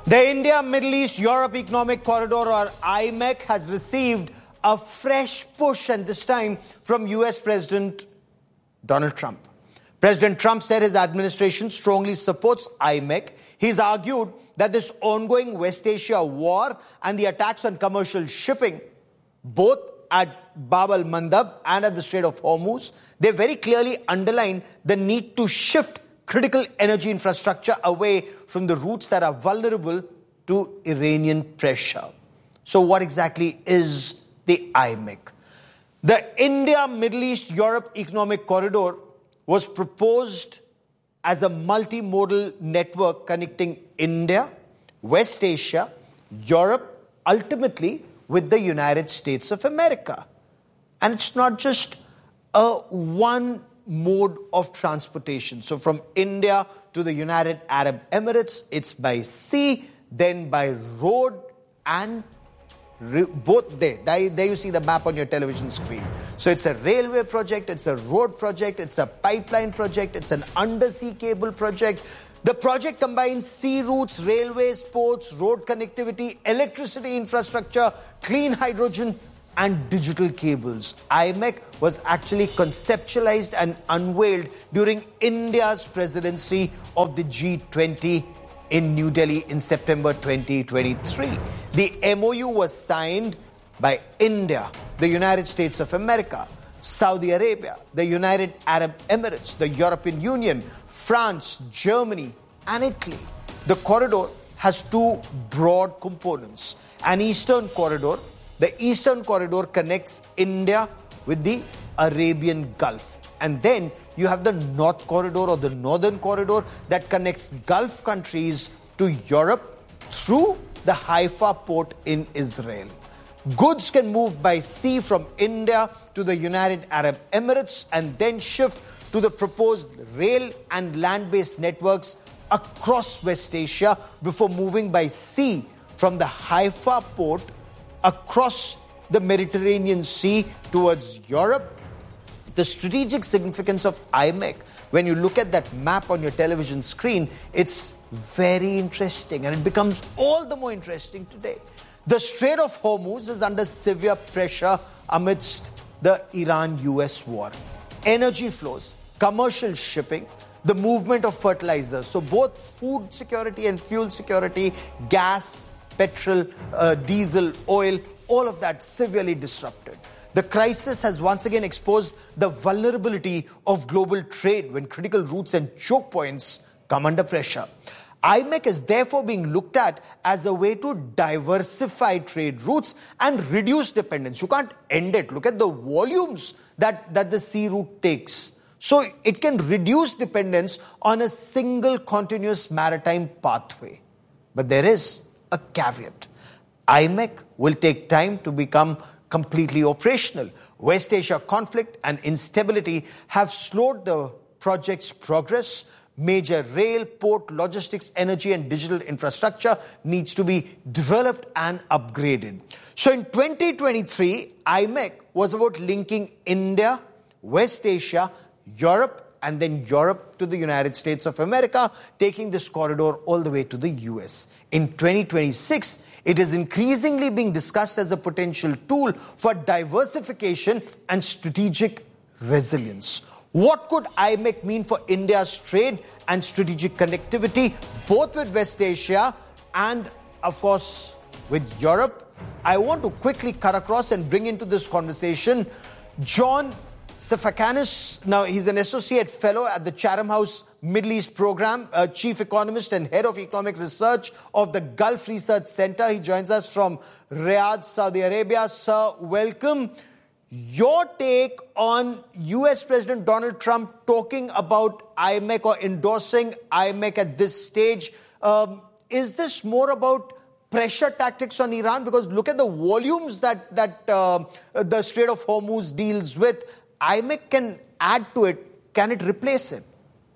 The India-Middle East-Europe Economic Corridor, or IMEC, has received a fresh push, and this time from US President Donald Trump. President Trump said his administration strongly supports IMEC. He's argued that this ongoing West Asia war and the attacks on commercial shipping, both at Bab al-Mandab and at the Strait of Hormuz, they very clearly underline the need to shift critical energy infrastructure away from the routes that are vulnerable to Iranian pressure. So what exactly is the IMEC? The India-Middle East-Europe Economic Corridor was proposed as a multimodal network connecting India, West Asia, Europe, ultimately with the United States of America. And it's not just a one mode of transportation. So from India to the United Arab Emirates, it's by sea, then by road and both there. There you see the map on your television screen. So it's a railway project, it's a road project, it's a pipeline project, it's an undersea cable project. The project combines sea routes, railways, ports, road connectivity, electricity infrastructure, clean hydrogen, and digital cables. IMEC was actually conceptualized and unveiled during India's presidency of the G20 in New Delhi in September 2023. The MOU was signed by India, the United States of America, Saudi Arabia, the United Arab Emirates, the European Union, France, Germany, and Italy. The corridor has two broad components. An eastern corridor. The eastern corridor connects India with the Arabian Gulf. And then you have the north corridor, or the northern corridor, that connects Gulf countries to Europe through the Haifa port in Israel. Goods can move by sea from India to the United Arab Emirates and then shift to the proposed rail and land-based networks across West Asia before moving by sea from the Haifa port across the Mediterranean Sea towards Europe. The strategic significance of IMEC, when you look at that map on your television screen, it's very interesting, and it becomes all the more interesting today. The Strait of Hormuz is under severe pressure amidst the Iran-US war. Energy flows, commercial shipping, the movement of fertilizers, so both food security and fuel security, gas, petrol, diesel, oil, all of that severely disrupted. The crisis has once again exposed the vulnerability of global trade when critical routes and choke points come under pressure. IMEC is therefore being looked at as a way to diversify trade routes and reduce dependence. You can't end it. Look at the volumes that the sea route takes. So it can reduce dependence on a single continuous maritime pathway. But there is a caveat. IMEC will take time to become completely operational. West Asia conflict and instability have slowed the project's progress. Major rail, port, logistics, energy and digital infrastructure needs to be developed and upgraded. So in 2023, IMEC was about linking India, West Asia, Europe, and then Europe to the United States of America, taking this corridor all the way to the US. In 2026, it is increasingly being discussed as a potential tool for diversification and strategic resilience. What could IMEC mean for India's trade and strategic connectivity, both with West Asia and, of course, with Europe? I want to quickly cut across and bring into this conversation John Stefakanis. Now, he's an associate fellow at the Chatham House Middle East Program, chief economist and head of economic research of the Gulf Research Center. He joins us from Riyadh, Saudi Arabia. Sir, welcome. Your take on US President Donald Trump talking about IMEC or endorsing IMEC at this stage. Is this more about pressure tactics on Iran? Because look at the volumes that the Strait of Hormuz deals with. IMEC can add to it. Can it replace it?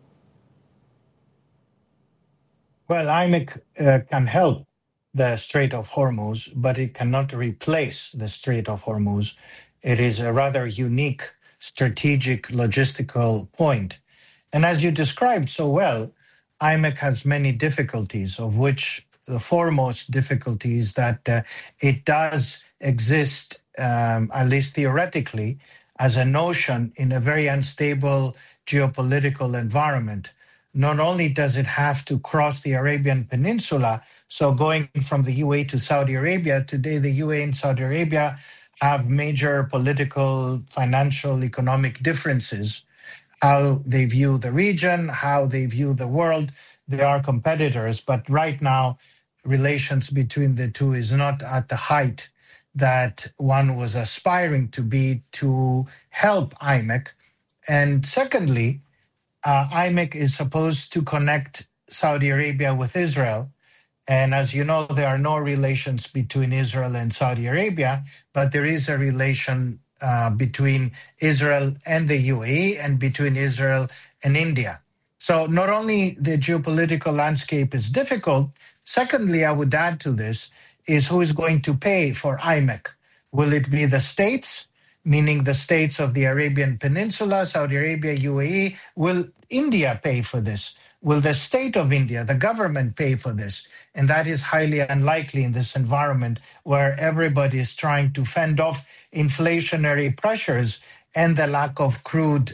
Well, IMEC can help the Strait of Hormuz, but it cannot replace the Strait of Hormuz. It is a rather unique strategic logistical point. And as you described so well, IMEC has many difficulties, of which the foremost difficulties that it does exist, at least theoretically, as a notion in a very unstable geopolitical environment. Not only does it have to cross the Arabian Peninsula, so going from the UAE to Saudi Arabia, today the UAE and Saudi Arabia have major political, financial, economic differences, how they view the region, how they view the world. They are competitors, but right now, relations between the two is not at the height that one was aspiring to be to help IMEC. And secondly, IMEC is supposed to connect Saudi Arabia with Israel. And as you know, there are no relations between Israel and Saudi Arabia, but there is a relation between Israel and the UAE and between Israel and India. So not only the geopolitical landscape is difficult, secondly, I would add to this, is who is going to pay for IMEC? Will it be the states, meaning the states of the Arabian Peninsula, Saudi Arabia, UAE? Will India pay for this? Will the state of India, the government, pay for this? And that is highly unlikely in this environment where everybody is trying to fend off inflationary pressures and the lack of crude.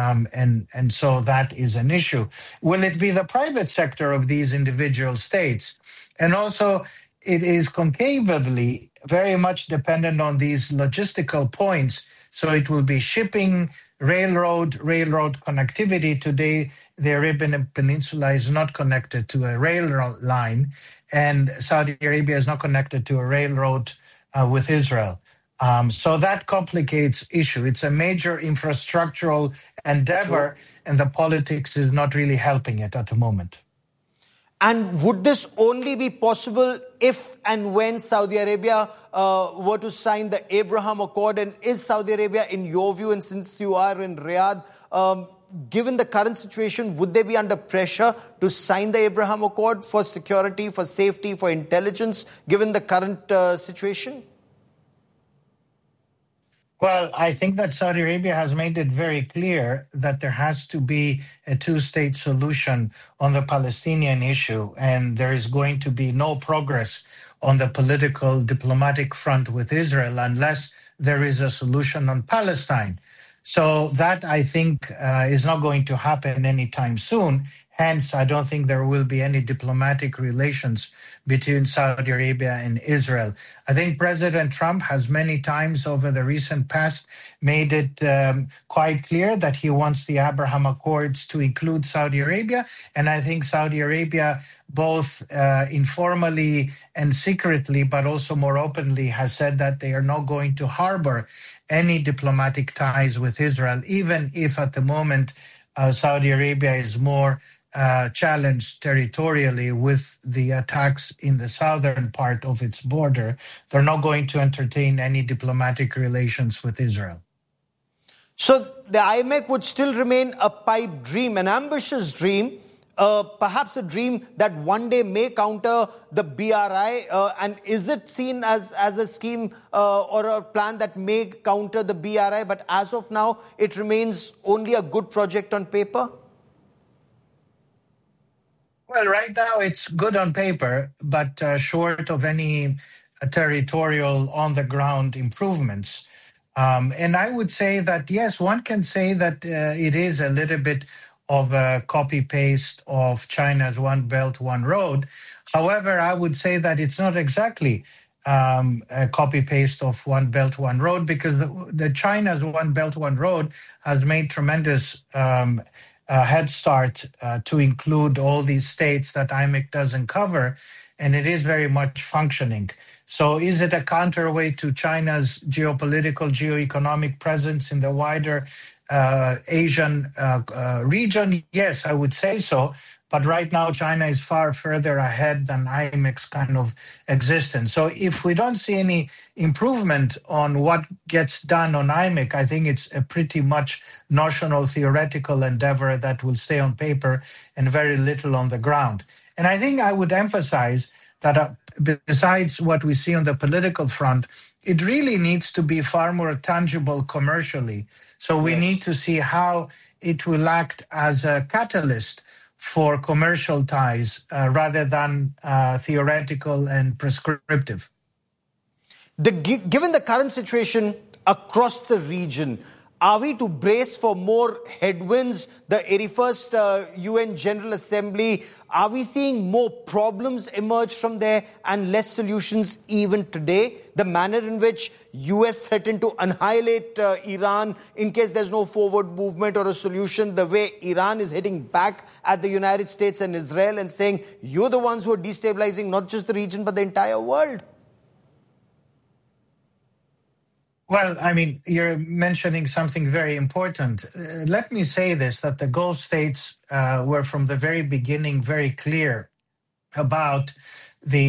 And so that is an issue. Will it be the private sector of these individual states? And also, it is conceivably very much dependent on these logistical points. So it will be shipping, railroad connectivity. Today, the Arabian Peninsula is not connected to a railroad line, and Saudi Arabia is not connected to a railroad with Israel. So that complicates issue. It's a major infrastructural endeavor, and the politics is not really helping it at the moment. And would this only be possible if and when Saudi Arabia were to sign the Abraham Accord? And is Saudi Arabia, in your view, and since you are in Riyadh, given the current situation, would they be under pressure to sign the Abraham Accord for security, for safety, for intelligence, given the current situation? Well, I think that Saudi Arabia has made it very clear that there has to be a two-state solution on the Palestinian issue, and there is going to be no progress on the political diplomatic front with Israel unless there is a solution on Palestine. So that, I think, is not going to happen anytime soon. Hence, I don't think there will be any diplomatic relations between Saudi Arabia and Israel. I think President Trump has many times over the recent past made it quite clear that he wants the Abraham Accords to include Saudi Arabia. And I think Saudi Arabia, both informally and secretly, but also more openly, has said that they are not going to harbor any diplomatic ties with Israel, even if at the moment Saudi Arabia is more challenged territorially with the attacks in the southern part of its border. They're not going to entertain any diplomatic relations with Israel. So the IMEC would still remain a pipe dream, an ambitious dream, perhaps a dream that one day may counter the BRI. And is it seen as a scheme or a plan that may counter the BRI? But as of now, it remains only a good project on paper? Well, right now it's good on paper, but short of any territorial on-the-ground improvements. And I would say that, yes, one can say that it is a little bit of a copy-paste of China's One Belt, One Road. However, I would say that it's not exactly a copy-paste of One Belt, One Road, because the China's One Belt, One Road has made tremendous head start to include all these states that IMEC doesn't cover, and it is very much functioning. So is it a counterweight to China's geopolitical, geoeconomic presence in the wider Asian region? Yes, I would say so. But right now, China is far further ahead than IMEC's kind of existence. So if we don't see any improvement on what gets done on IMEC, I think it's a pretty much notional theoretical endeavor that will stay on paper and very little on the ground. And I think I would emphasize that besides what we see on the political front, it really needs to be far more tangible commercially. So we need to see how it will act as a catalyst for commercial ties rather than theoretical and prescriptive. Given the current situation across the region, are we to brace for more headwinds? The 81st UN General Assembly, are we seeing more problems emerge from there and less solutions even today? The manner in which US threatened to annihilate Iran in case there's no forward movement or a solution, the way Iran is hitting back at the United States and Israel and saying, you're the ones who are destabilizing not just the region but the entire world. Well, I mean, you're mentioning something very important. Let me say this, that the Gulf states were from the very beginning very clear about the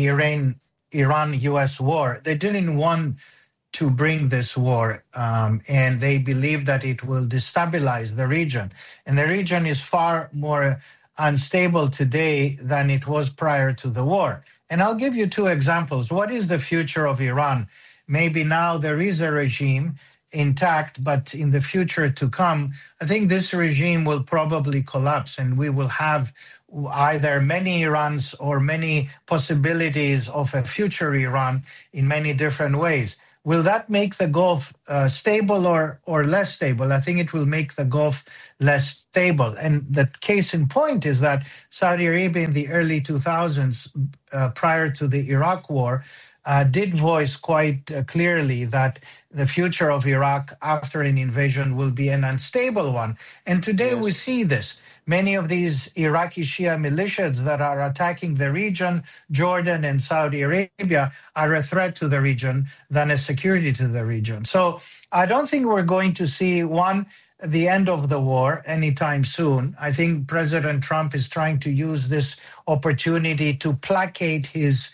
Iran-US war. They didn't want to bring this war, and they believe that it will destabilize the region. And the region is far more unstable today than it was prior to the war. And I'll give you two examples. What is the future of Iran? Maybe now there is a regime intact, but in the future to come, I think this regime will probably collapse and we will have either many Irans or many possibilities of a future Iran in many different ways. Will that make the Gulf stable or less stable? I think it will make the Gulf less stable. And the case in point is that Saudi Arabia in the early 2000s, prior to the Iraq war, did voice quite clearly that the future of Iraq after an invasion will be an unstable one. And today we see this. Many of these Iraqi Shia militias that are attacking the region, Jordan and Saudi Arabia, are a threat to the region than a security to the region. So I don't think we're going to see, the end of the war anytime soon. I think President Trump is trying to use this opportunity to placate his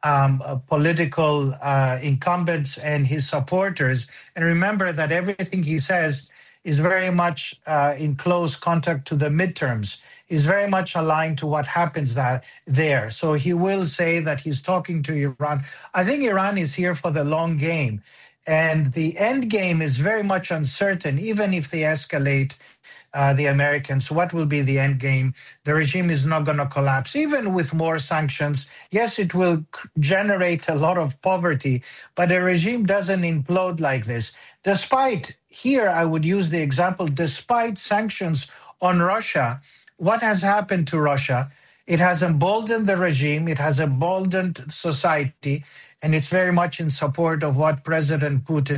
political incumbents and his supporters. And remember that everything he says is very much in close contact to the midterms, is very much aligned to what happens there. So he will say that he's talking to Iran. I think Iran is here for the long game. And the end game is very much uncertain, even if they escalate the Americans. What will be the end game? The regime is not going to collapse, even with more sanctions. Yes, it will generate a lot of poverty, but a regime doesn't implode like this. Despite, here I would use the example, despite sanctions on Russia, what has happened to Russia? It has emboldened the regime, it has emboldened society, and it's very much in support of what President Putin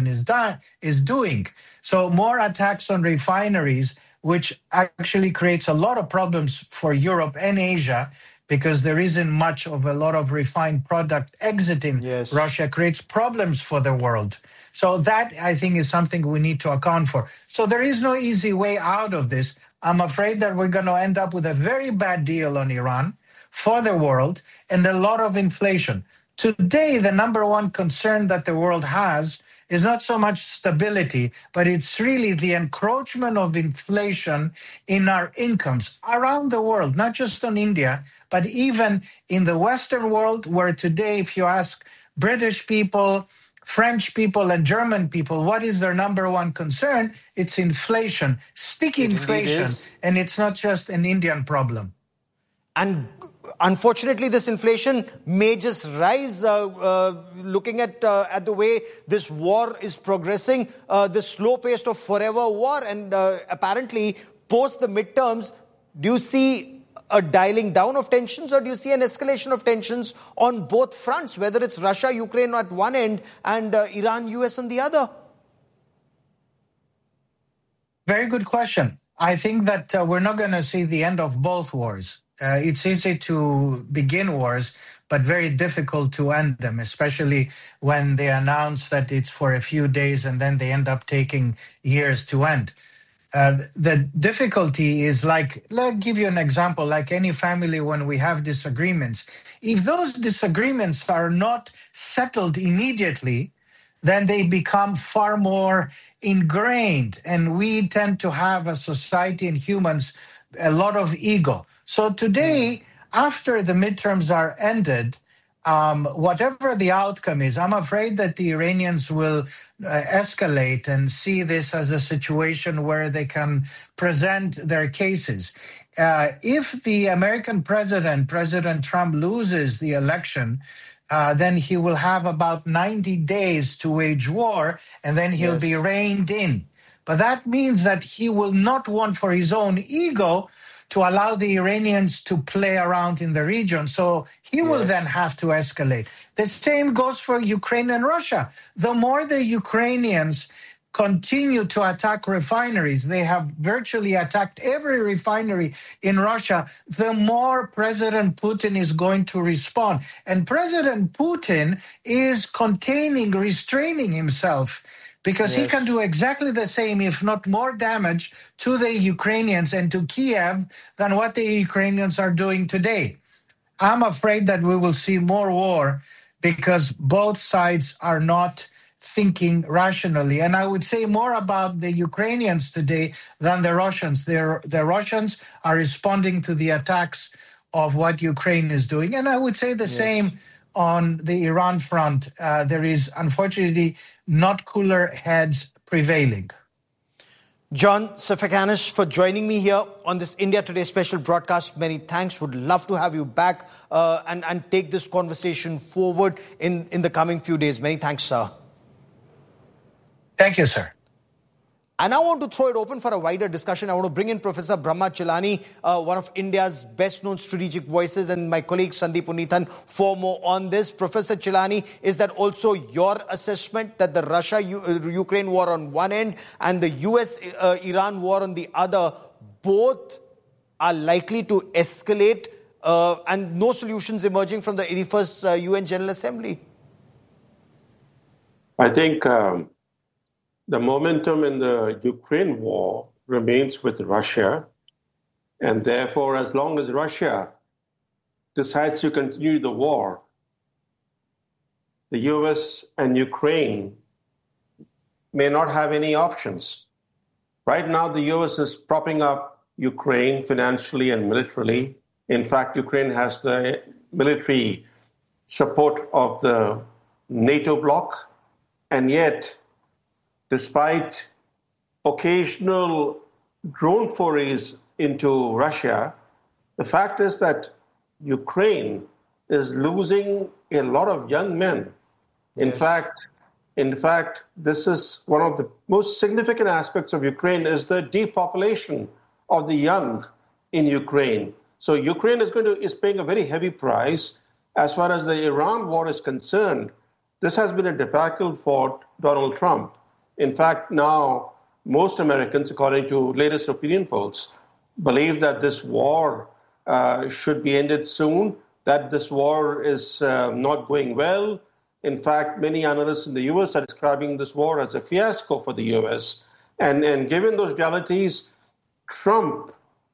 is doing. So more attacks on refineries, which actually creates a lot of problems for Europe and Asia, because there isn't much of a lot of refined product exiting Russia, creates problems for the world. So that, I think, is something we need to account for. So there is no easy way out of this. I'm afraid that we're going to end up with a very bad deal on Iran for the world and a lot of inflation. Today, the number one concern that the world has is not so much stability, but it's really the encroachment of inflation in our incomes around the world, not just on India, but even in the Western world, where today, if you ask British people, French people, and German people, what is their number one concern? It's inflation, sticky inflation, and it's not just an Indian problem. And unfortunately, this inflation may just rise, looking at the way this war is progressing, the slow pace of forever war. And apparently, post the midterms, do you see a dialing down of tensions, or do you see an escalation of tensions on both fronts, whether it's Russia, Ukraine at one end and Iran, US on the other? Very good question. I think that we're not going to see the end of both wars. It's easy to begin wars, but very difficult to end them, especially when they announce that it's for a few days and then they end up taking years to end. The difficulty is let's give you an example, like any family when we have disagreements. If those disagreements are not settled immediately, then they become far more ingrained. And we tend to have a society and humans a lot of ego. So today, after the midterms are ended, whatever the outcome is, I'm afraid that the Iranians will escalate and see this as a situation where they can present their cases. if the American president, President Trump, loses the election, then he will have about 90 days to wage war, and then he'll be Yes. reined in. But that means that he will not want, for his own ego, to allow the Iranians to play around in the region. So he will then Yes. have to escalate. The same goes for Ukraine and Russia. The more the Ukrainians continue to attack refineries, they have virtually attacked every refinery in Russia, the more President Putin is going to respond. And President Putin is containing, restraining himself, because he Yes. can do exactly the same, if not more damage to the Ukrainians and to Kiev than what the Ukrainians are doing today. I'm afraid that we will see more war because both sides are not thinking rationally. And I would say more about the Ukrainians today than the Russians. The Russians are responding to the attacks of what Ukraine is doing. And I would say the same on the Iran front. There is, unfortunately, not cooler heads prevailing. John Sifakanis, for joining me here on this India Today special broadcast. Many thanks. Would love to have you back and take this conversation forward in the coming few days. Many thanks, sir. Thank you, sir. And I want to throw it open for a wider discussion. I want to bring in Professor Brahma Chilani, one of India's best-known strategic voices, and my colleague Sandeep Unithan for more on this. Professor Chilani, is that also your assessment that the Russia-Ukraine war on one end and the US-Iran war on the other, both are likely to escalate and no solutions emerging from the 81st UN General Assembly? I think the momentum in the Ukraine war remains with Russia. And therefore, as long as Russia decides to continue the war, the US and Ukraine may not have any options. Right now, the US is propping up Ukraine financially and militarily. In fact, Ukraine has the military support of the NATO bloc. And yet, despite occasional drone forays into Russia, the fact is that Ukraine is losing a lot of young men. In fact, this is one of the most significant aspects of Ukraine is the depopulation of the young in Ukraine. So Ukraine is paying a very heavy price. As far as the Iran war is concerned, this has been a debacle for Donald Trump. In fact, now most Americans, according to latest opinion polls, believe that this war should be ended soon, that this war is not going well. In fact, many analysts in the US are describing this war as a fiasco for the US. And given those realities, Trump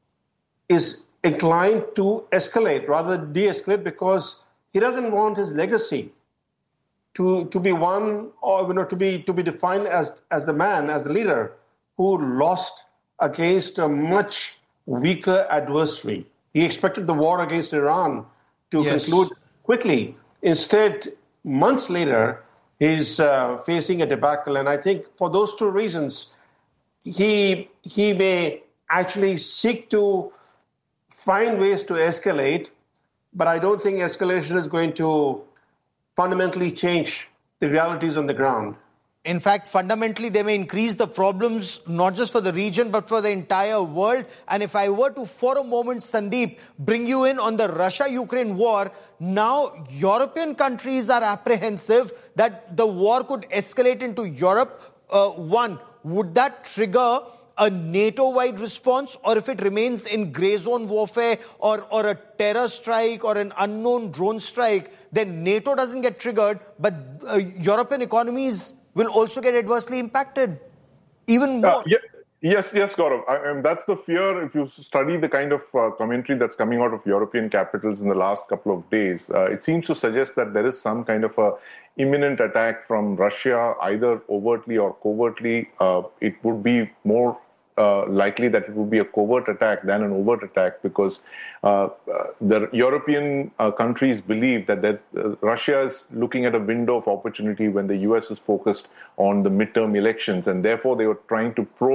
is inclined to escalate rather than de-escalate because he doesn't want his legacy to be one, or to be defined as the man, as the leader who lost against a much weaker adversary. He expected the war against Iran to conclude quickly. Instead, months later, he's facing a debacle. And I think for those two reasons, he may actually seek to find ways to escalate, but I don't think escalation is going to fundamentally change the realities on the ground. In fact, fundamentally, they may increase the problems, not just for the region, but for the entire world. And if I were to, for a moment, Sandeep, bring you in on the Russia-Ukraine war, now European countries are apprehensive that the war could escalate into Europe. One, would that trigger a NATO-wide response, or if it remains in grey zone warfare or a terror strike or an unknown drone strike, then NATO doesn't get triggered, but European economies will also get adversely impacted even more. Yes, Gaurav. And that's the fear. If you study the kind of commentary that's coming out of European capitals in the last couple of days, it seems to suggest that there is some kind of a imminent attack from Russia, either overtly or covertly. It would be more likely that it would be a covert attack than an overt attack, because the European countries believe that Russia is looking at a window of opportunity when the US is focused on the midterm elections, and therefore they were trying to probe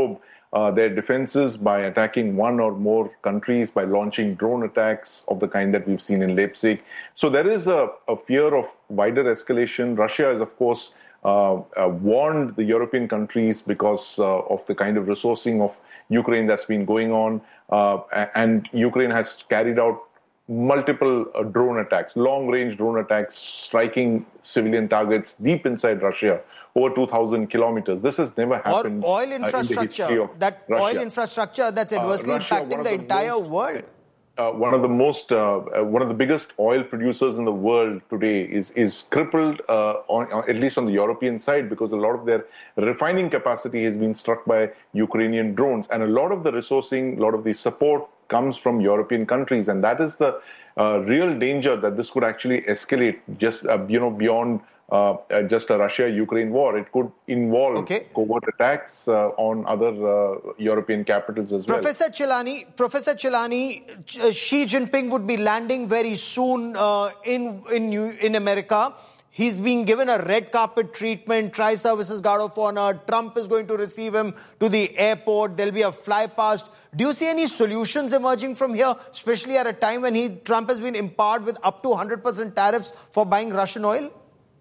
their defenses by attacking one or more countries, by launching drone attacks of the kind that we've seen in Leipzig. So there is a fear of wider escalation. Russia has, of course, warned the European countries because of the kind of resourcing of Ukraine that's been going on. And Ukraine has carried out multiple drone attacks, long-range drone attacks, striking civilian targets deep inside Russia, over 2,000 kilometers. This has never happened. Or oil infrastructure, oil infrastructure that's adversely impacting the entire world. One of the biggest oil producers in the world today is crippled, at least on the European side, because a lot of their refining capacity has been struck by Ukrainian drones, and a lot of the resourcing, a lot of the support comes from European countries, and that is the real danger that this could actually escalate just beyond just a Russia-Ukraine war. It could involve covert attacks on other European capitals as well. Professor Chilani, Xi Jinping would be landing very soon in America. He's being given a red carpet treatment, Tri-Services Guard of Honor. Trump is going to receive him to the airport. There'll be a fly past. Do you see any solutions emerging from here, especially at a time when Trump has been empowered with up to 100% tariffs for buying Russian oil?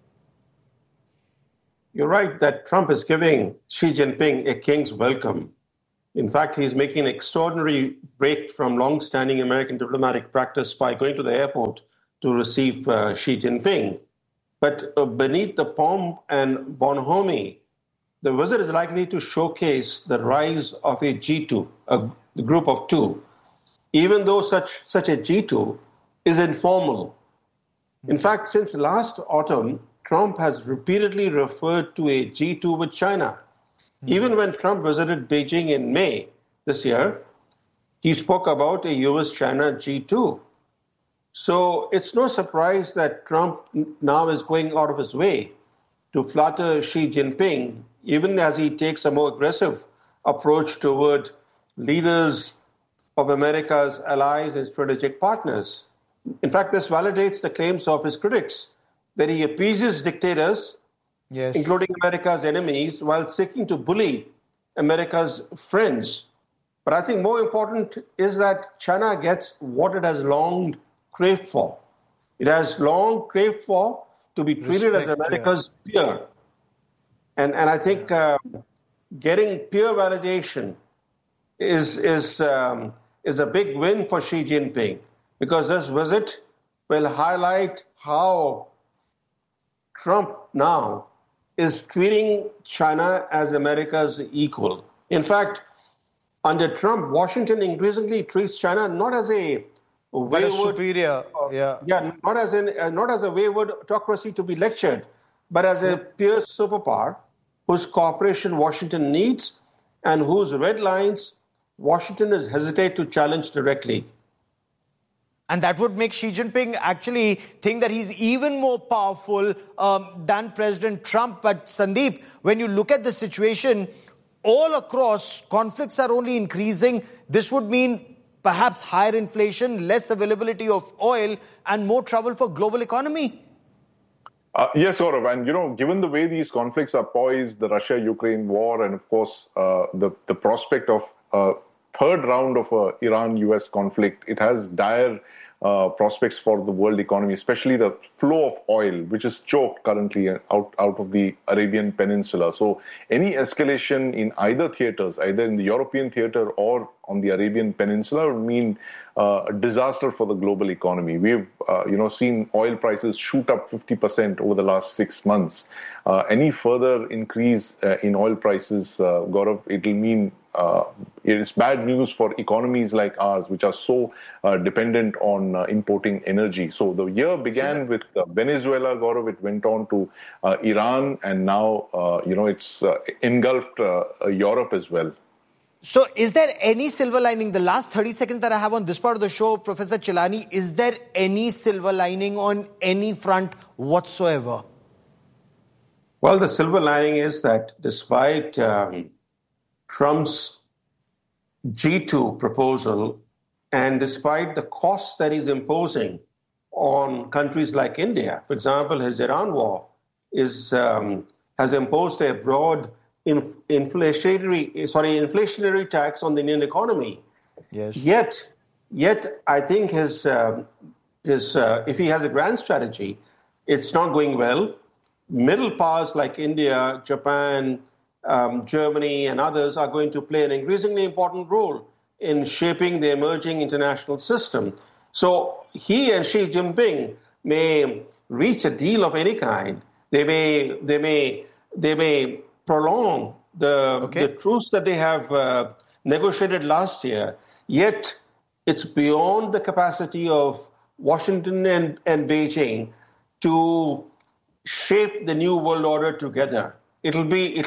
You're right that Trump is giving Xi Jinping a king's welcome. In fact, he's making an extraordinary break from long-standing American diplomatic practice by going to the airport to receive Xi Jinping. But beneath the pomp and bonhomie, the visit is likely to showcase the rise of a G2, the group of two, even though such a G2 is informal. In fact, since last autumn, Trump has repeatedly referred to a G2 with China. Even when Trump visited Beijing in May this year, he spoke about a US-China G2. So it's no surprise that Trump now is going out of his way to flatter Xi Jinping, even as he takes a more aggressive approach toward leaders of America's allies and strategic partners. In fact, this validates the claims of his critics that he appeases dictators, including America's enemies, while seeking to bully America's friends. But I think more important is that China gets what it has long craved for. It has long craved for to be treated as America's peer. And I think getting peer validation is a big win for Xi Jinping, because this visit will highlight how Trump now is treating China as America's equal. In fact, under Trump, Washington increasingly treats China not as a wayward, superior, not as a wayward autocracy to be lectured, but as a peer superpower whose cooperation Washington needs and whose red lines Washington is hesitant to challenge directly. And that would make Xi Jinping actually think that he's even more powerful than President Trump. But Sandeep, when you look at the situation, all across, conflicts are only increasing. This would mean perhaps higher inflation, less availability of oil, and more trouble for global economy. Yes, Gaurav. And, given the way these conflicts are poised, the Russia-Ukraine war, and of course, the prospect of a third round of Iran-US conflict, it has dire prospects for the world economy, especially the flow of oil, which is choked currently out of the Arabian Peninsula. So any escalation in either theaters, either in the European theater or on the Arabian Peninsula, would mean a disaster for the global economy. We've seen oil prices shoot up 50% over the last 6 months. Any further increase in oil prices, Gaurav, it will mean it is bad news for economies like ours, which are so dependent on importing energy. So the year began with Venezuela, Gaurav. It went on to Iran, and now it's engulfed Europe as well. So is there any silver lining? The last 30 seconds that I have on this part of the show, Professor Chilani, is there any silver lining on any front whatsoever? Well, the silver lining is that despite Trump's G2 proposal, and despite the costs that he's imposing on countries like India, for example, his Iran war has imposed a broad inflationary tax on the Indian economy. Yes. Yet, I think his if he has a grand strategy, it's not going well. Middle powers like India, Japan, Germany, and others are going to play an increasingly important role in shaping the emerging international system. So he and Xi Jinping may reach a deal of any kind. They may prolong the truce that they have negotiated last year. Yet it's beyond the capacity of Washington and Beijing to shape the new world order together. It'll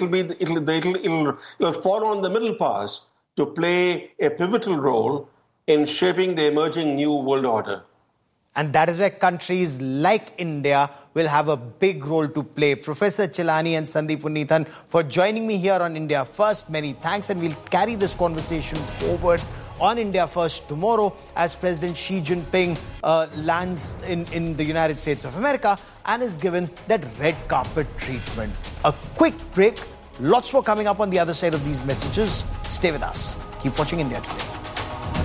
fall on the middle powers to play a pivotal role in shaping the emerging new world order. And that is where countries like India will have a big role to play. Professor Chilani and Sandeep Unnithan for joining me here on India First. Many thanks, and we'll carry this conversation forward on India First tomorrow as President Xi Jinping lands in the United States of America and is given that red carpet treatment. A quick break. Lots more coming up on the other side of these messages. Stay with us. Keep watching India Today.